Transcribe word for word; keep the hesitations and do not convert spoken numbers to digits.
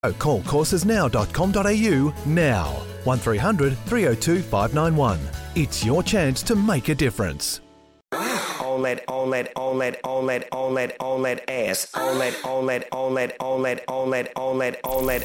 Call courses now dot com dot a u now. one three hundred three oh two five nine one. It's your chance to make a difference. On that, on that, on that, on that, on that, on that ass. On that, on that, on that, on that, on that, on that, on that